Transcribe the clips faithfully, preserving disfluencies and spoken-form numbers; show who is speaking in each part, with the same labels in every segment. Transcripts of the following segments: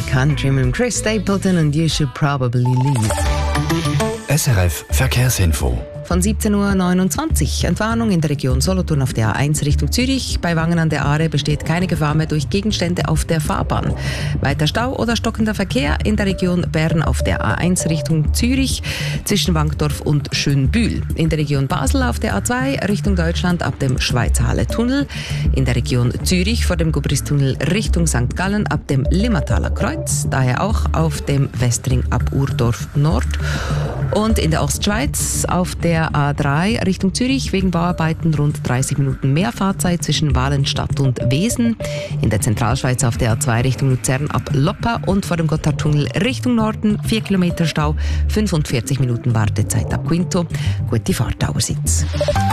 Speaker 1: Country mit Chris Stapleton und You Should Probably Leave.
Speaker 2: S R F Verkehrsinfo.
Speaker 1: Von siebzehn Uhr neunundzwanzig. Entwarnung in der Region Solothurn auf der A eins Richtung Zürich. Bei Wangen an der Aare besteht keine Gefahr mehr durch Gegenstände auf der Fahrbahn. Weiter Stau oder stockender Verkehr in der Region Bern auf der A eins Richtung Zürich zwischen Wankdorf und Schönbühl. In der Region Basel auf der A zwei Richtung Deutschland ab dem Schweizer Halle-Tunnel. In der Region Zürich vor dem Gubristunnel Richtung Sankt Gallen ab dem Limmertaler Kreuz. Daher auch auf dem Westring ab Urdorf Nord. Und in der Ostschweiz auf der A drei Richtung Zürich wegen Bauarbeiten rund dreißig Minuten mehr Fahrzeit zwischen Walenstadt und Wesen. In der Zentralschweiz auf der A zwei Richtung Luzern ab Loppa und vor dem Gotthardtunnel Richtung Norden vier Kilometer Stau, fünfundvierzig Minuten Wartezeit ab Quinto. Gute Fahrt allerseits.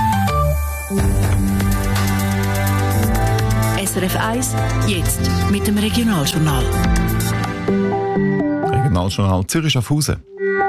Speaker 3: S R F eins, jetzt mit dem Regionaljournal.
Speaker 4: Regionaljournal Zürich-Schaffhausen.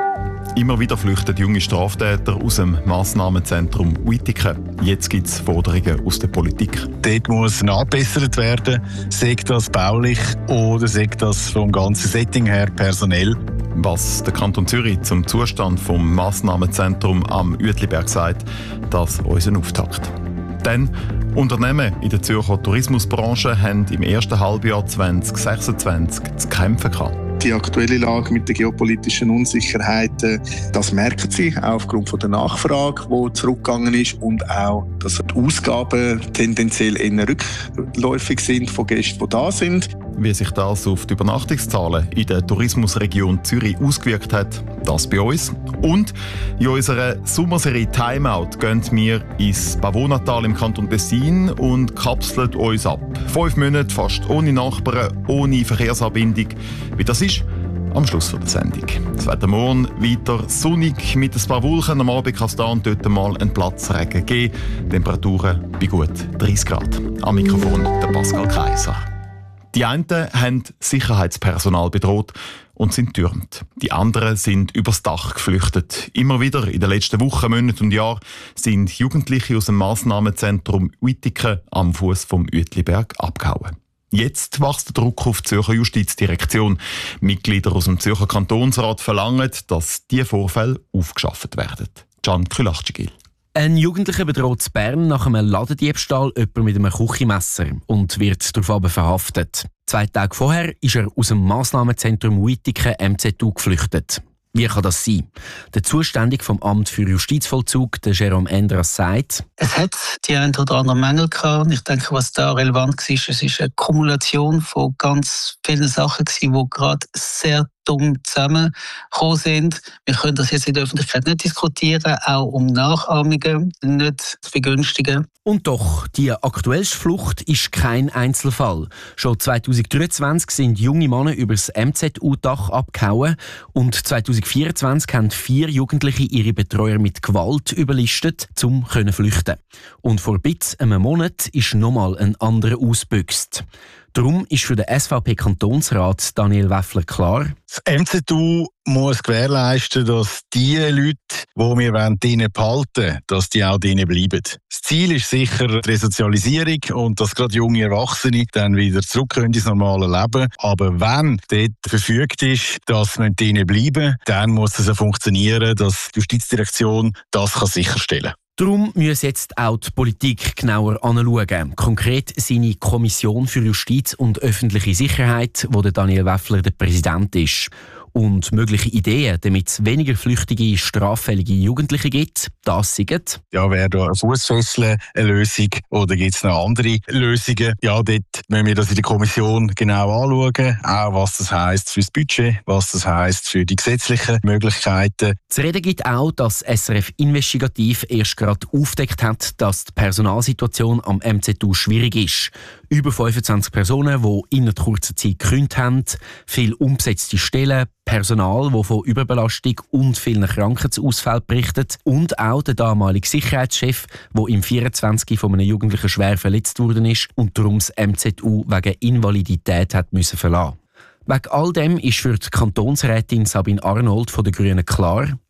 Speaker 4: Immer wieder flüchten junge Straftäter aus dem Massnahmenzentrum Uitiken. Jetzt gibt es Forderungen aus der Politik.
Speaker 5: Dort muss nachgebessert werden, sei das baulich oder sei das vom ganzen Setting her personell.
Speaker 4: Was der Kanton Zürich zum Zustand des Massnahmenzentrums am Uetliberg sagt, das unser Auftakt. Denn Unternehmen in der Zürcher Tourismusbranche haben im ersten Halbjahr zwanzig sechsundzwanzig zu kämpfen gehabt.
Speaker 6: Die aktuelle Lage mit den geopolitischen Unsicherheiten, das merken sie auch aufgrund von der Nachfrage, die zurückgegangen ist, und auch, dass die Ausgaben tendenziell eher rückläufig sind von Gästen, die da sind.
Speaker 4: Wie sich das auf die Übernachtungszahlen in der Tourismusregion Zürich ausgewirkt hat, das bei uns. Und in unserer Sommerserie Timeout gehen wir ins Pavonatal im Kanton Tessin und kapseln uns ab. Fünf Monate fast ohne Nachbarn, ohne Verkehrsanbindung. Wie das ist, am Schluss der Sendung. Das Wetter morgen weiter sonnig mit ein paar Wolken. Am Abend kann es da und dort mal einen Platzregen geben. Temperaturen bei gut dreißig Grad. Am Mikrofon der Pascal Kaiser. Die einen haben Sicherheitspersonal bedroht und sind türmt. Die anderen sind übers Dach geflüchtet. Immer wieder in den letzten Wochen, Monaten und Jahren sind Jugendliche aus dem Massnahmenzentrum Uitiken am Fuß vom Uetliberg abgehauen. Jetzt wächst der Druck auf die Zürcher Justizdirektion. Mitglieder aus dem Zürcher Kantonsrat verlangen, dass diese Vorfälle aufgeschafft werden. Can Kühlachtigil.
Speaker 7: Ein Jugendlicher bedroht in Bern nach einem Ladendiebstahl jemanden mit einem Küchenmesser und wird daraufhin verhaftet. Zwei Tage vorher ist er aus dem Massnahmenzentrum Uitiken M Z U geflüchtet. Wie kann das sein? Der Zuständige vom Amt für Justizvollzug, der Jérôme Endras, sagt:
Speaker 8: Es hat die ein oder anderen Mängel gehabt. Und ich denke, was da relevant war, es ist eine Kumulation von ganz vielen Sachen, die gerade sehr dumm zusammengekommen sind. Wir können das jetzt in der Öffentlichkeit nicht diskutieren, auch um Nachahmungen nicht zu begünstigen.
Speaker 7: Und doch, die aktuellste Flucht ist kein Einzelfall. Schon zwanzig dreiundzwanzig sind junge Männer über das M Z U-Dach abgehauen und zwanzig vierundzwanzig haben vier Jugendliche ihre Betreuer mit Gewalt überlistet, um zu flüchten. Und vor bis einem Monat ist nochmal ein anderer ausgebüxt. Darum ist für den S V P-Kantonsrat Daniel Wäffler klar:
Speaker 5: Das M Z U muss gewährleisten, dass die Leute, die wir drinnen behalten, dass die auch drinnen bleiben. Das Ziel ist sicher die Resozialisierung und dass gerade junge Erwachsene dann wieder zurück können ins normale Leben. Aber wenn dort verfügt ist, dass man drinnen bleiben, dann muss es auch funktionieren, dass die Justizdirektion das kann sicherstellen kann.
Speaker 7: Darum muss jetzt auch die Politik genauer anschauen. Konkret seine Kommission für Justiz und öffentliche Sicherheit, wo der Daniel Wäffler der Präsident ist. Und mögliche Ideen, damit es weniger flüchtige, straffällige Jugendliche gibt, das sind:
Speaker 5: Ja, wäre da eine Fussfessel eine Lösung oder gibt es noch andere Lösungen? Ja, dort müssen wir das in der Kommission genau anschauen. Auch was das heisst für das Budget, was das heisst für die gesetzlichen Möglichkeiten.
Speaker 7: Zu reden gibt auch, dass S R F Investigativ erst gerade aufgedeckt hat, dass die Personalsituation am M Z U schwierig ist. Über fünfundzwanzig Personen, die in kurzer Zeit gekündigt haben, viel unbesetzte Stellen, Personal, das von Überbelastung und vielen Krankheitsausfällen berichtet, und auch der damalige Sicherheitschef, der im vierundzwanzig von einem Jugendlichen schwer verletzt worden ist und darum das M Z U wegen Invalidität hat müssen verlassen. Wegen all dem ist für die Kantonsrätin Sabine Arnold von den Grünen klar: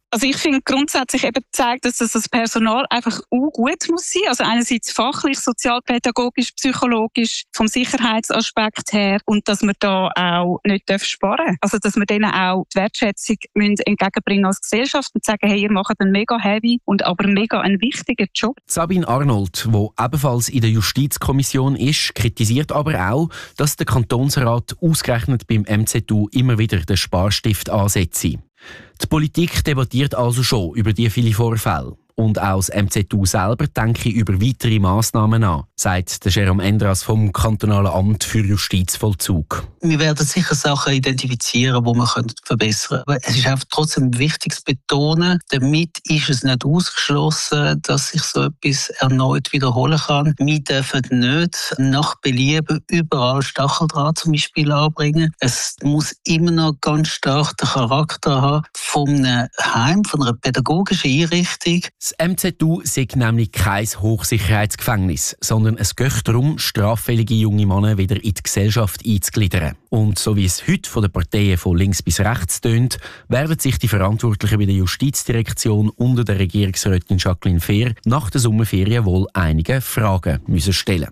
Speaker 9: Also ich finde grundsätzlich eben zeigt, dass das Personal einfach auch gut muss sein. Also einerseits fachlich, sozialpädagogisch, psychologisch, vom Sicherheitsaspekt her und dass wir da auch nicht sparen dürfen. Also dass wir denen auch die Wertschätzung müssen entgegenbringen als Gesellschaft und sagen, hey, ihr macht einen mega heavy und aber mega einen wichtigen Job.
Speaker 7: Sabine Arnold, die ebenfalls in der Justizkommission ist, kritisiert aber auch, dass der Kantonsrat ausgerechnet beim M Z U immer wieder den Sparstift ansetzt. Die Politik debattiert also schon über die vielen Vorfälle. Und auch das M Z U selber denke über weitere Massnahmen an, sagt der Jerome Endras vom Kantonalen Amt für Justizvollzug.
Speaker 8: Wir werden sicher Sachen identifizieren, die wir verbessern können. Aber es ist einfach trotzdem wichtig zu betonen, damit ist es nicht ausgeschlossen, dass sich so etwas erneut wiederholen kann. Wir dürfen nicht nach Belieben überall Stacheldraht zum Beispiel anbringen. Es muss immer noch ganz stark den Charakter haben von einem Heim, von einer pädagogischen Einrichtung.
Speaker 7: Das M Z U sei nämlich kein Hochsicherheitsgefängnis, sondern es geht darum, straffällige junge Männer wieder in die Gesellschaft einzugliedern. Und so wie es heute von den Parteien von links bis rechts tönt, werden sich die Verantwortlichen bei der Justizdirektion unter der Regierungsrätin Jacqueline Fehr nach der Sommerferien wohl einige Fragen müssen stellen.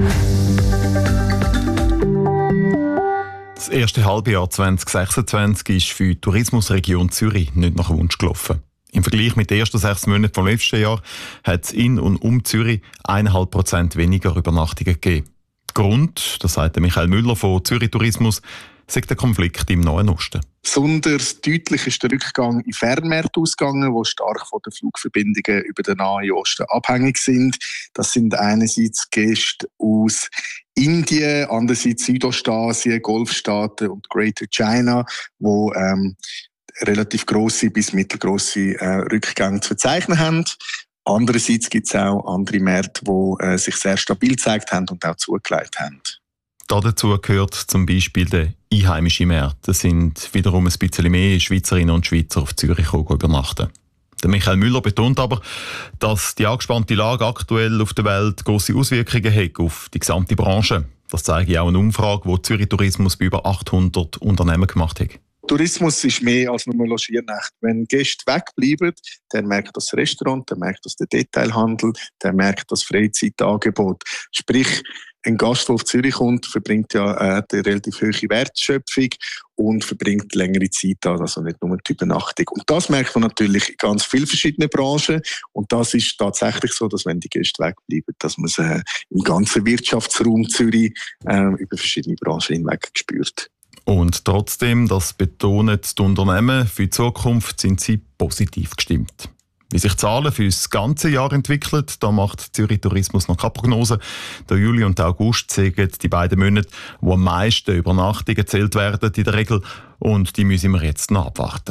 Speaker 4: Das erste Halbjahr zwanzig sechsundzwanzig ist für die Tourismusregion Zürich nicht nach Wunsch gelaufen. Im Vergleich mit den ersten sechs Monaten vom letzten Jahr hat es in und um Zürich eineinhalb Prozent weniger Übernachtungen gegeben. Grund, das sagt Michael Müller von Zürich Tourismus, sagt der Konflikt im Nahen Osten.
Speaker 6: Besonders deutlich ist der Rückgang in Fernmärkte ausgegangen, die stark von den Flugverbindungen über den Nahen Osten abhängig sind. Das sind einerseits Gäste aus Indien, andererseits Südostasien, Golfstaaten und Greater China, wo ähm, relativ grosse bis mittelgrosse äh, Rückgänge zu verzeichnen haben. Andererseits gibt es auch andere Märkte, die äh, sich sehr stabil gezeigt haben und auch zugelegt haben.
Speaker 4: Dazu gehört zum Beispiel der einheimische Markt. Das sind wiederum ein bisschen mehr Schweizerinnen und Schweizer auf Zürich übernachten. Der Michael Müller betont aber, dass die angespannte Lage aktuell auf der Welt grosse Auswirkungen hat auf die gesamte Branche. Das zeigt auch eine Umfrage, die Zürich Tourismus bei über achthundert Unternehmen gemacht hat.
Speaker 6: Tourismus ist mehr als nur Logiernächte. Wenn Gäste wegbleiben, dann merkt das Restaurant, dann merkt das der Detailhandel, dann merkt das Freizeitangebot. Sprich, ein Gast, der auf Zürich kommt, verbringt ja äh, eine relativ hohe Wertschöpfung und verbringt längere Zeit an, also nicht nur die Übernachtung. Und das merkt man natürlich in ganz vielen verschiedenen Branchen. Und das ist tatsächlich so, dass wenn die Gäste wegbleiben, dass man es äh, im ganzen Wirtschaftsraum Zürich äh, über verschiedene Branchen hinweg spürt.
Speaker 4: Und trotzdem, das betonen die Unternehmen, für die Zukunft sind sie positiv gestimmt. Wie sich die Zahlen für das ganze Jahr entwickeln, da macht Zürich Tourismus noch keine Prognose. Der Juli und der August sind die beiden Monate, wo am meisten Übernachtungen gezählt werden in der Regel. Und die müssen wir jetzt noch abwarten.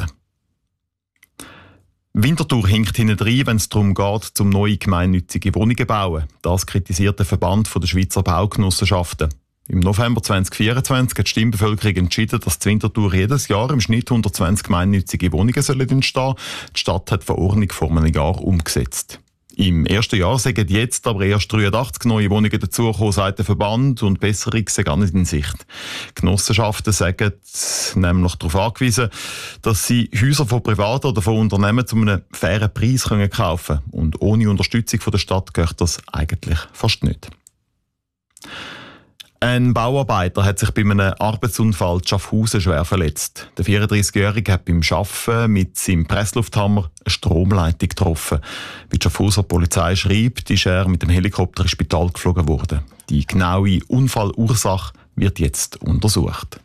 Speaker 4: Winterthur hinkt hinten rein, wenn es darum geht, zum neue gemeinnützige Wohnungen zu bauen. Das kritisiert der Verband der Schweizer Baugenossenschaften. Im November zwanzig vierundzwanzig hat die Stimmbevölkerung entschieden, dass die Winterthur jedes Jahr im Schnitt hundertzwanzig gemeinnützige Wohnungen sollen entstehen. Die Stadt hat die Verordnung vor einem Jahr umgesetzt. Im ersten Jahr sind jetzt aber erst dreiundachtzig neue Wohnungen dazugekommen, sagt der Verband, und Besserung sei gar nicht in Sicht. Genossenschaften sagen nämlich darauf angewiesen, dass sie Häuser von Privaten oder von Unternehmen zu einem fairen Preis können kaufen können. Und ohne Unterstützung von der Stadt geht das eigentlich fast nicht. Ein Bauarbeiter hat sich bei einem Arbeitsunfall in Schaffhausen schwer verletzt. Der vierunddreißigjährige hat beim Arbeiten mit seinem Presslufthammer eine Stromleitung getroffen. Wie die Schaffhauser Polizei schreibt, ist er mit dem Helikopter ins Spital geflogen worden. Die genaue Unfallursache wird jetzt untersucht.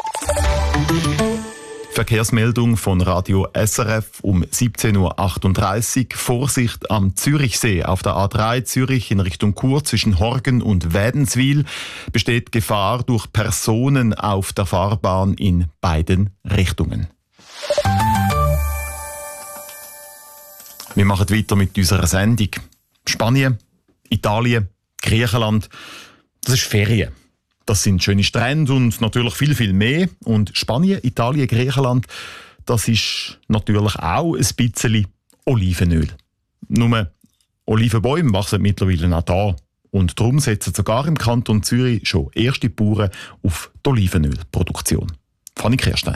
Speaker 4: Verkehrsmeldung von Radio S R F um siebzehn Uhr achtunddreißig. Vorsicht am Zürichsee. Auf der A drei Zürich in Richtung Chur zwischen Horgen und Wädenswil besteht Gefahr durch Personen auf der Fahrbahn in beiden Richtungen. Wir machen weiter mit unserer Sendung. Spanien, Italien, Griechenland. Das ist Ferien. Das sind schöne Strände und natürlich viel, viel mehr. Und Spanien, Italien, Griechenland, das ist natürlich auch ein bisschen Olivenöl. Nur Olivenbäume wachsen mittlerweile auch da. Und darum setzen sogar im Kanton Zürich schon erste Bauern auf die Olivenölproduktion. Fanny Kirstein.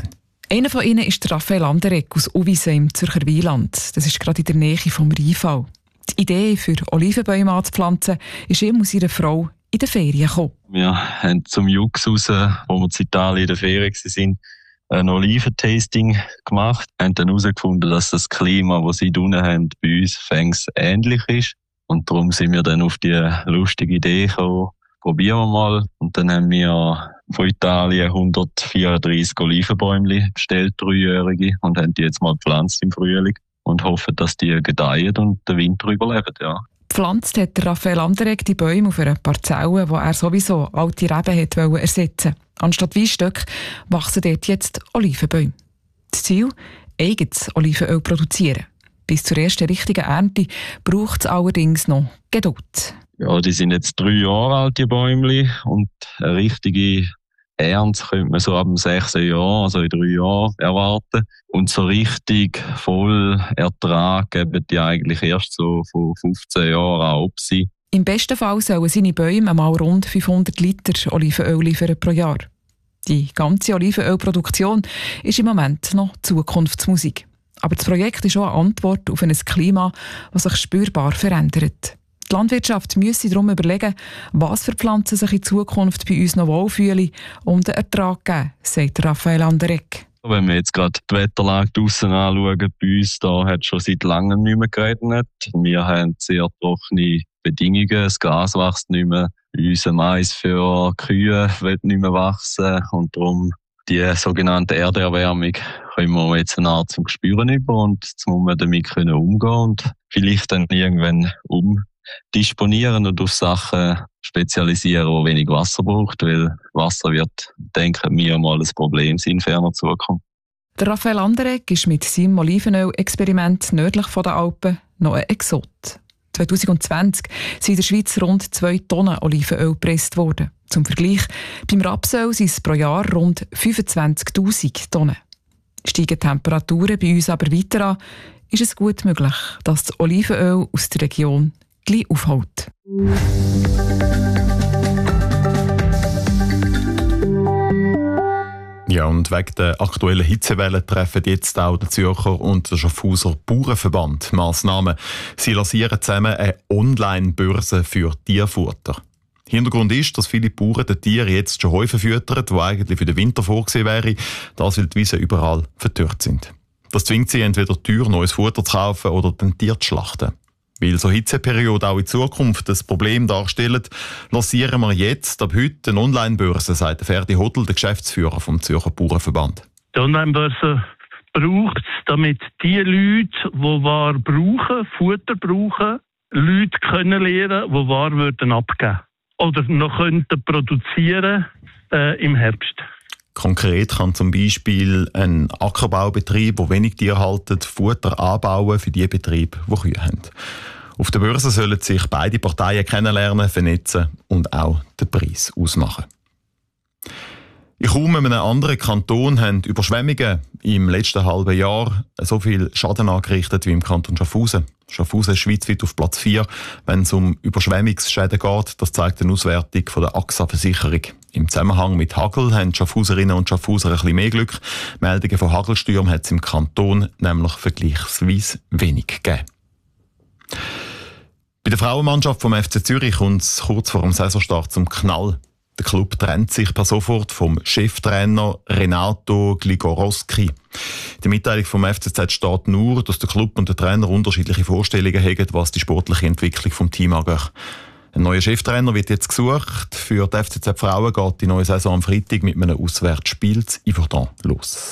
Speaker 10: Einer von ihnen ist Raphael Anderegg aus Uvisen im Zürcher Wieland. Das ist gerade in der Nähe vom Rheinfall. Die Idee, für Olivenbäume anzupflanzen, ist ihm und seiner Frau in den Ferien gekommen.
Speaker 11: Wir haben zum Jux raus, wo wir in Italien in der Ferien waren, ein Oliventasting gemacht. Wir haben dann herausgefunden, dass das Klima, das sie unten haben, bei uns fängs ähnlich ist. Und darum sind wir dann auf die lustige Idee gekommen, probieren wir mal. Und dann haben wir von Italien hundertvierunddreissig Olivenbäume bestellt, dreijährige, und haben die jetzt mal gepflanzt im Frühling und hoffen, dass die gedeihen und den Winter überleben, ja.
Speaker 10: Gepflanzt hat Raphael Anderegg die Bäume auf einer Parzelle, wo er sowieso alte Reben wollte ersetzen. Anstatt Weinstöcke wachsen dort jetzt Olivenbäume. Das Ziel? Eigenes Olivenöl produzieren. Bis zur ersten richtigen Ernte braucht es allerdings noch Geduld.
Speaker 11: Ja, die sind jetzt drei Jahre alt, die Bäume, und eine richtige Ernte könnte man so ab dem sechsten Jahr, also in drei Jahren, erwarten. Und so richtig voll Ertrag geben die eigentlich erst so von fünfzehn Jahren an ab sein.
Speaker 10: Im besten Fall sollen seine Bäume einmal rund fünfhundert Liter Olivenöl liefern pro Jahr. Die ganze Olivenölproduktion ist im Moment noch Zukunftsmusik. Aber das Projekt ist auch eine Antwort auf ein Klima, das sich spürbar verändert. Die Landwirtschaft müsse darum überlegen, was für Pflanzen sich in Zukunft bei uns noch wohlfühlen und einen Ertrag geben, sagt Raphael Anderegg.
Speaker 11: Wenn wir jetzt gerade die Wetterlage draussen anschauen, bei uns da hat es schon seit langem nicht mehr geregnet. Wir haben sehr trockene Bedingungen, das Gras wächst nicht mehr. Unser Mais für Kühe will nicht mehr wachsen, und darum die sogenannte Erderwärmung können wir jetzt eine Art zum Spüren über, und jetzt muss man damit können umgehen und vielleicht dann irgendwann umdisponieren und auf Sachen spezialisieren, die wenig Wasser braucht, weil Wasser wird, denken wir, mal ein Problem sein in ferner Zukunft.
Speaker 10: Der Raphael Anderegg ist mit seinem Olivenöl-Experiment nördlich von den Alpen noch ein Exot. zwanzig zwanzig sind in der Schweiz rund zwei Tonnen Olivenöl gepresst worden. Zum Vergleich, beim Rapsöl sind es pro Jahr rund fünfundzwanzigtausend Tonnen. Steigen die Temperaturen bei uns aber weiter an, ist es gut möglich, dass das Olivenöl aus der Region gleich aufhält.
Speaker 4: Ja, und wegen der aktuellen Hitzewelle treffen jetzt auch der Zürcher und der Schaffhauser Bauernverband Massnahmen. Sie lancieren zusammen eine Online-Börse für Tierfutter. Hintergrund ist, dass viele Bauern den Tieren jetzt schon Heu verfüttern, die eigentlich für den Winter vorgesehen wäre, da weil die Wiesen überall verdörrt sind. Das zwingt sie entweder teuer neues Futter zu kaufen oder den Tier zu schlachten. Weil so Hitzeperiode auch in Zukunft das Problem darstellen, lancieren wir jetzt ab heute eine Online-Börse, sagt Ferdi Hodl, der Geschäftsführer vom Zürcher Bauernverband.
Speaker 12: Die Online-Börse braucht es, damit die Leute, die wahr brauchen, Futter brauchen, Leute können lernen, die wahr würden abgeben oder noch könnten produzieren äh, im Herbst.
Speaker 4: Konkret kann zum Beispiel ein Ackerbaubetrieb, der wenig Tiere haltet, Futter anbauen für die Betriebe, die Kühe haben. Auf der Börse sollen sich beide Parteien kennenlernen, vernetzen und auch den Preis ausmachen. In kaum einem anderen Kanton haben Überschwemmungen im letzten halben Jahr so viel Schaden angerichtet wie im Kanton Schaffhausen. Schaffhausen ist schweizweit auf Platz vier, wenn es um Überschwemmungsschäden geht. Das zeigt eine Auswertung von der A X A-Versicherung. Im Zusammenhang mit Hagel haben Schaffhauserinnen und Schaffhauser ein bisschen mehr Glück. Meldungen von Hagelstürmen hat es im Kanton nämlich vergleichsweise wenig gegeben. Bei der Frauenmannschaft vom F C Zürich kommt es kurz vor dem Saisonstart zum Knall. Der Club trennt sich per sofort vom Cheftrainer Renato Gligorowski. In der Mitteilung vom F C Z steht nur, dass der Club und der Trainer unterschiedliche Vorstellungen haben, was die sportliche Entwicklung vom Team angeht. Ein neuer Cheftrainer wird jetzt gesucht. Für die F C Z Frauen geht die neue Saison am Freitag mit einem Auswärtsspiel zu Yverdon los.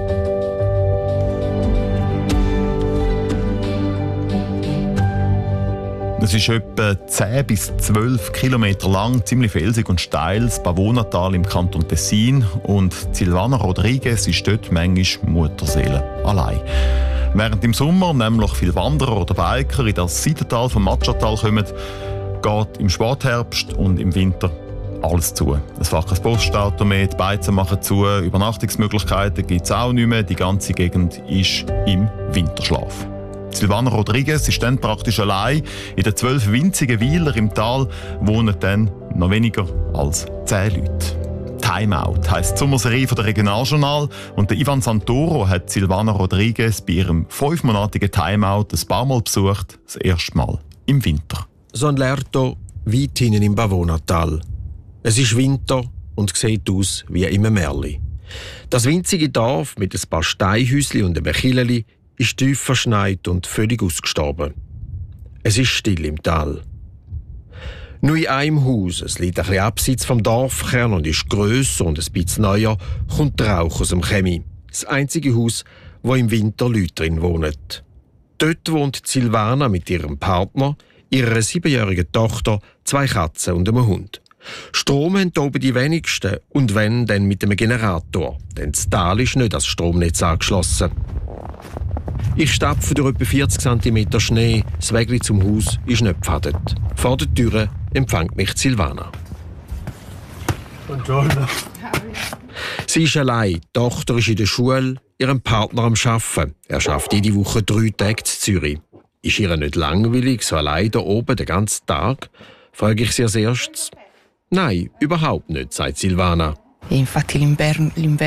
Speaker 4: Es ist etwa zehn bis zwölf Kilometer lang, ziemlich felsig und steil, das Pavonatal im Kanton Tessin. Und Silvana Rodriguez ist dort manchmal Mutterseele allein. Während im Sommer nämlich viele Wanderer oder Biker in das Seitental vom Matschatal kommen, geht im Spätherbst und im Winter alles zu. Es fährt kein Postauto mehr, die Beizen machen zu, Übernachtungsmöglichkeiten gibt es auch nicht mehr, die ganze Gegend ist im Winterschlaf. Silvana Rodriguez ist dann praktisch allein. In den zwölf winzigen Weilern im Tal wohnen dann noch weniger als zehn Leute. Die Timeout heisst die Sommerserie von der Regionaljournal und der Ivan Santoro hat Silvana Rodriguez bei ihrem fünfmonatigen Timeout ein paar Mal besucht, das erste Mal im Winter.
Speaker 13: San Lerto, weit hinten im Pavonatal. Es ist Winter und sieht aus wie im Märli. Das winzige Dorf mit ein paar Steinhäuschen und einem Killeli ist tief verschneit und völlig ausgestorben. Es ist still im Tal. Nur in einem Haus, es liegt ein bisschen abseits vom Dorfkern und ist grösser und ein bisschen neuer, kommt der Rauch aus dem Chemie. Das einzige Haus, wo im Winter Leute drin wohnen. Dort wohnt Silvana mit ihrem Partner, ihrer siebenjährigen Tochter, zwei Katzen und einem Hund. Strom haben hier oben die wenigsten und wenn, dann mit einem Generator, denn das Tal ist nicht als Stromnetz angeschlossen. Ich stapfe durch etwa vierzig Zentimeter Schnee, das Weg zum Haus ist nicht gepfadet. Vor der Tür empfängt mich Silvana.
Speaker 14: Buongiorno.
Speaker 13: Sie ist allein, die Tochter ist in der Schule, ihrem Partner am Arbeiten. Er schafft jede Woche drei Tage in Zürich. Ist ihr nicht langweilig, so allein da oben den ganzen Tag? Frage ich sie als erstes. Nein, überhaupt nicht, sagt Silvana.
Speaker 15: Infatti l'inverno, l'inverno